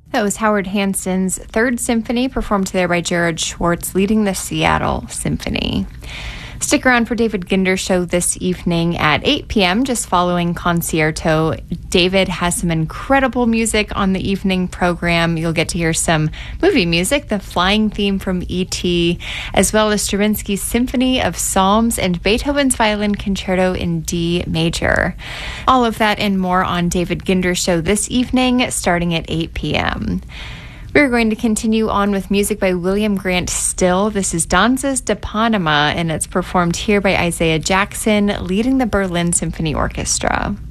That was Howard Hansen's Third Symphony, performed there by Jared Schwartz, leading the Seattle Symphony. Stick around for David Ginder's show this evening at 8 p.m., just following Concerto. David has some incredible music on the evening program. You'll get to hear some movie music, the flying theme from E.T., as well as Stravinsky's Symphony of Psalms and Beethoven's Violin Concerto in D major. All of that and more on David Ginder's show this evening, starting at 8 p.m. We're going to continue on with music by William Grant Still. This is Danzas de Panama, and it's performed here by Isaiah Jackson, leading the Berlin Symphony Orchestra.